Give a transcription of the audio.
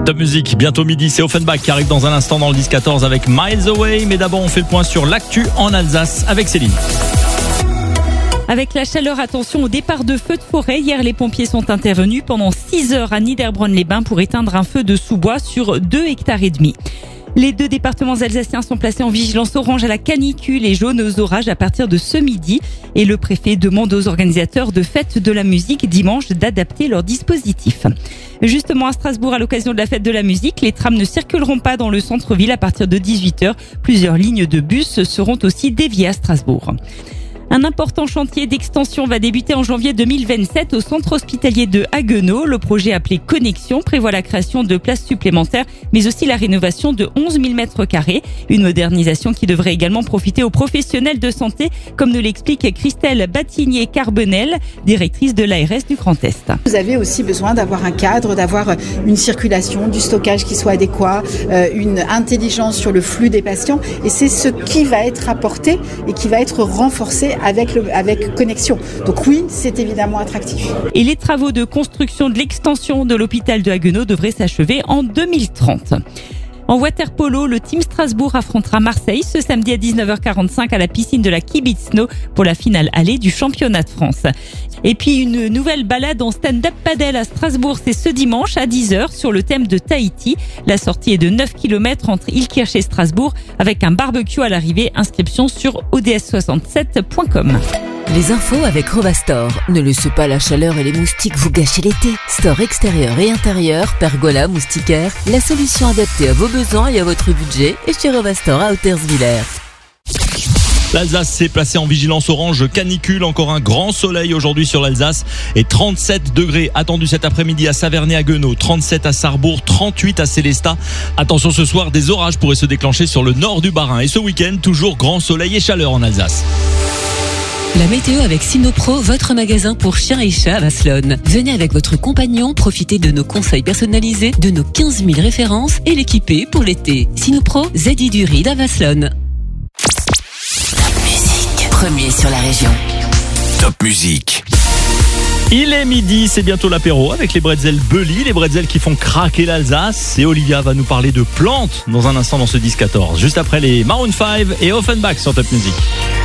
Top Music, bientôt midi, c'est Offenbach qui arrive dans un instant dans le 10-14 avec Miles Away. Mais d'abord, on fait le point sur l'actu en Alsace avec Céline. Avec la chaleur, attention au départ de feux de forêt. Hier, les pompiers sont intervenus pendant 6 heures à Niederbronn-les-Bains pour éteindre un feu de sous-bois sur 2,5 hectares. Les 2 départements alsaciens sont placés en vigilance orange à la canicule et jaune aux orages à partir de ce midi. Et le préfet demande aux organisateurs de fêtes de la musique dimanche d'adapter leur dispositif. Justement, à Strasbourg, à l'occasion de la fête de la musique, les trams ne circuleront pas dans le centre-ville à partir de 18h. Plusieurs lignes de bus seront aussi déviées à Strasbourg. Un important chantier d'extension va débuter en janvier 2027 au centre hospitalier de Haguenau. Le projet appelé Connexion prévoit la création de places supplémentaires, mais aussi la rénovation de 11 000 mètres carrés. Une modernisation qui devrait également profiter aux professionnels de santé, comme nous l'explique Christelle Battignier-Carbonel, directrice de l'ARS du Grand Est. Vous avez aussi besoin d'avoir un cadre, d'avoir une circulation, du stockage qui soit adéquat, une intelligence sur le flux des patients. Et c'est ce qui va être apporté et qui va être renforcé avec Connexion. Donc oui, c'est évidemment attractif. Et les travaux de construction de l'extension de l'hôpital de Haguenau devraient s'achever en 2030. En water-polo, le Team Strasbourg affrontera Marseille ce samedi à 19h45 à la piscine de la Kibitzno pour la finale allée du championnat de France. Et puis une nouvelle balade en stand-up paddle à Strasbourg, c'est ce dimanche à 10h sur le thème de Tahiti. La sortie est de 9 km entre Ilkirch et Strasbourg avec un barbecue à l'arrivée. Inscription sur ods67.com. Les infos avec Rovastor. Ne laissez pas la chaleur et les moustiques vous gâcher l'été. Store extérieur et intérieur, pergola, moustiquaire, la solution adaptée à vos besoins et à votre budget est chez Rovastor à Hauterswiller. L'Alsace s'est placée en vigilance orange canicule. Encore un grand soleil aujourd'hui sur l'Alsace et 37 degrés attendus cet après-midi à Savernay-Haguenau, 37 à Sarrebourg, 38 à Sélestat. Attention, ce soir, des orages pourraient se déclencher sur le nord du Bas-Rhin. Et ce week-end, toujours grand soleil et chaleur en Alsace. La météo avec Sinopro, votre magasin pour chiens et chats à Vasselonne. Venez avec votre compagnon, profitez de nos conseils personnalisés, de nos 15 000 références et l'équiper pour l'été. Sinopro, Zedi du Ride à Vasselonne. Top Music, premier sur la région. Top Music. Il est midi, c'est bientôt l'apéro avec les bretzels Bully, les bretzels qui font craquer l'Alsace. Et Olivia va nous parler de plantes dans un instant dans ce 10-14. Juste après les Maroon 5 et Offenbach sur Top Music.